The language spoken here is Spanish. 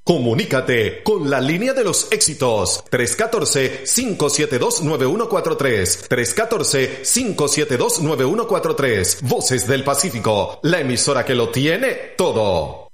Comunícate con la línea de los éxitos 314-572-9143 314-572-9143 Voces del Pacífico, la emisora que lo tiene todo.